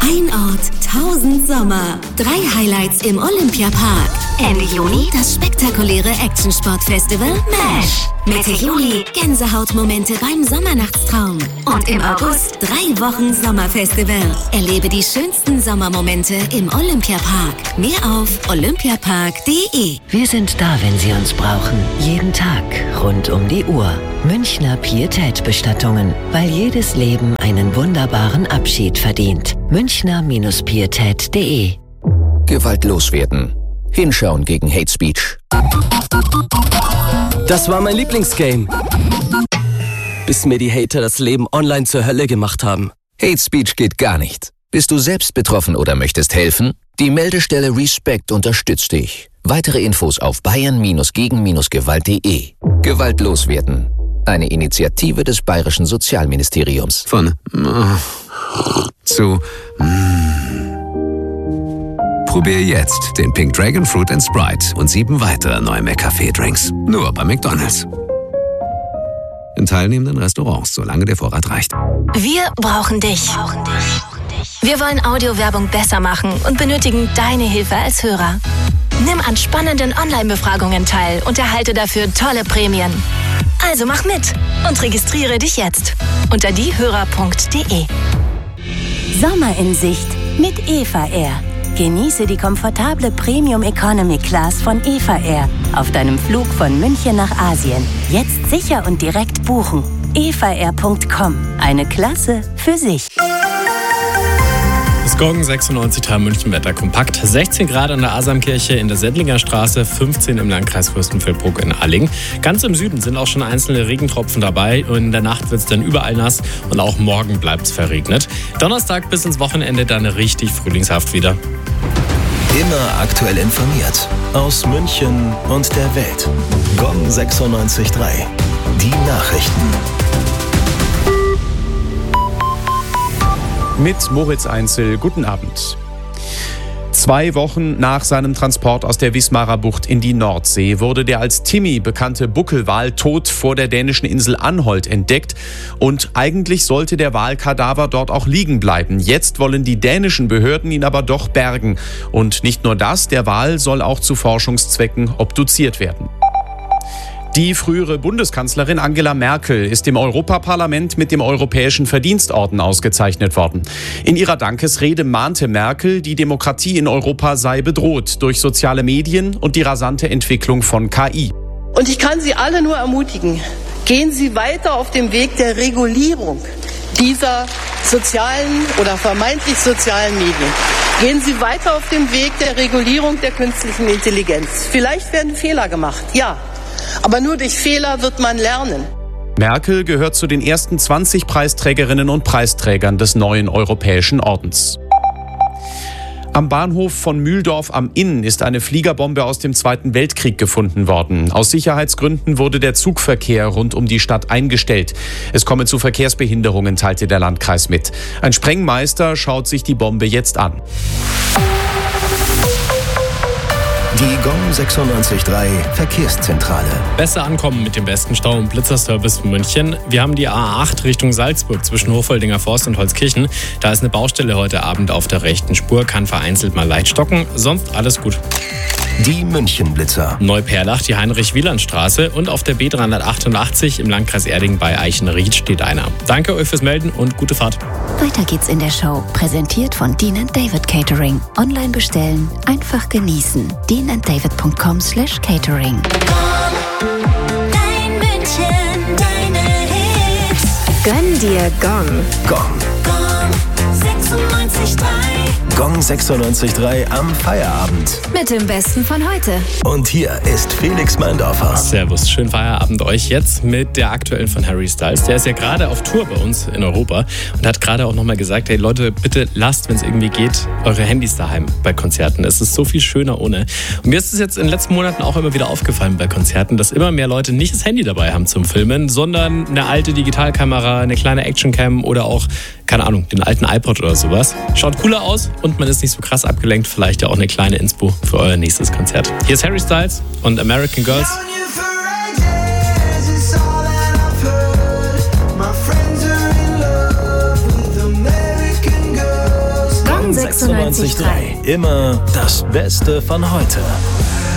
Ein Ort, 1000 Sommer. 3 Highlights im Olympiapark. Ende Juni das spektakuläre Actionsport-Festival MASH. Mitte Juli Gänsehautmomente beim Sommernachtstraum. Und im August 3 Wochen Sommerfestival. Erlebe die schönsten Sommermomente im Olympiapark. Mehr auf olympiapark.de. Wir sind da, wenn Sie uns brauchen. Jeden Tag, rund um die Uhr. Münchner Pietät-Bestattungen. Weil jedes Leben einen wunderbaren Abschied verdient. Münchner-pietät.de. Gewalt loswerden. Hinschauen gegen Hate Speech. Das war mein Lieblingsgame. Bis mir die Hater das Leben online zur Hölle gemacht haben. Hate Speech geht gar nicht. Bist du selbst betroffen oder möchtest helfen? Die Meldestelle Respect unterstützt dich. Weitere Infos auf bayern-gegen-gewalt.de. Gewalt loswerden. Eine Initiative des Bayerischen Sozialministeriums. Von zu Probier jetzt den Pink Dragon Fruit & Sprite und 7 weitere neue McCafé-Drinks. Nur bei McDonald's. In teilnehmenden Restaurants, solange der Vorrat reicht. Wir brauchen dich. Wir wollen Audiowerbung besser machen und benötigen deine Hilfe als Hörer. Nimm an spannenden Online-Befragungen teil und erhalte dafür tolle Prämien. Also mach mit und registriere dich jetzt unter diehörer.de. Sommer in Sicht mit Eva Air. Genieße die komfortable Premium Economy Class von Eva Air auf deinem Flug von München nach Asien. Jetzt sicher und direkt buchen. evaair.com. Eine Klasse für sich. Das Gong 96.3 München Wetter kompakt. 16 Grad an der Asamkirche in der Sendlinger Straße, 15 im Landkreis Fürstenfeldbruck in Alling. Ganz im Süden sind auch schon einzelne Regentropfen dabei und in der Nacht wird es dann überall nass und auch morgen bleibt es verregnet. Donnerstag bis ins Wochenende dann richtig frühlingshaft wieder. Immer aktuell informiert. Aus München und der Welt. Gong 96.3. Die Nachrichten. Mit Moritz Einzel, guten Abend. 2 Wochen nach seinem Transport aus der Wismarer Bucht in die Nordsee wurde der als Timmy bekannte Buckelwal tot vor der dänischen Insel Anholt entdeckt. Und eigentlich sollte der Walkadaver dort auch liegen bleiben. Jetzt wollen die dänischen Behörden ihn aber doch bergen. Und nicht nur das, der Wal soll auch zu Forschungszwecken obduziert werden. Die frühere Bundeskanzlerin Angela Merkel ist im Europaparlament mit dem Europäischen Verdienstorden ausgezeichnet worden. In ihrer Dankesrede mahnte Merkel, die Demokratie in Europa sei bedroht durch soziale Medien und die rasante Entwicklung von KI. Und ich kann Sie alle nur ermutigen, gehen Sie weiter auf dem Weg der Regulierung dieser sozialen oder vermeintlich sozialen Medien. Gehen Sie weiter auf dem Weg der Regulierung der künstlichen Intelligenz. Vielleicht werden Fehler gemacht, ja. Aber nur durch Fehler wird man lernen. Merkel gehört zu den ersten 20 Preisträgerinnen und Preisträgern des neuen Europäischen Ordens. Am Bahnhof von Mühldorf am Inn ist eine Fliegerbombe aus dem Zweiten Weltkrieg gefunden worden. Aus Sicherheitsgründen wurde der Zugverkehr rund um die Stadt eingestellt. Es komme zu Verkehrsbehinderungen, teilte der Landkreis mit. Ein Sprengmeister schaut sich die Bombe jetzt an. Die Gong 96.3 Verkehrszentrale. Besser ankommen mit dem besten Stau- und Blitzerservice München. Wir haben die A8 Richtung Salzburg zwischen Hochfoldinger Forst und Holzkirchen. Da ist eine Baustelle heute Abend auf der rechten Spur, kann vereinzelt mal leicht stocken, sonst alles gut. Die München-Blitzer. Neuperlach, die Heinrich-Wieland-Straße und auf der B388 im Landkreis Erding bei Eichenried steht einer. Danke euch fürs Melden und gute Fahrt. Weiter geht's in der Show. Präsentiert von Dean & David Catering. Online bestellen, einfach genießen. deananddavid.com/catering. Dein München, deine Hits. Gönn dir Gong. Gong. Gong 96.3. Gong 96.3 am Feierabend. Mit dem Besten von heute. Und hier ist Felix Meindorfer. Servus, schönen Feierabend euch jetzt mit der aktuellen von Harry Styles. Der ist ja gerade auf Tour bei uns in Europa und hat gerade auch nochmal gesagt, hey Leute, bitte lasst, wenn es irgendwie geht, eure Handys daheim bei Konzerten. Es ist so viel schöner ohne. Und mir ist es jetzt in den letzten Monaten auch immer wieder aufgefallen bei Konzerten, dass immer mehr Leute nicht das Handy dabei haben zum Filmen, sondern eine alte Digitalkamera, eine kleine Actioncam oder auch, keine Ahnung, den alten iPod oder sowas. Schaut cooler aus und man ist nicht so krass abgelenkt. Vielleicht ja auch eine kleine Inspo für euer nächstes Konzert. Hier ist Harry Styles und American Girls. Gong Gong 96.3. Immer das Beste von heute.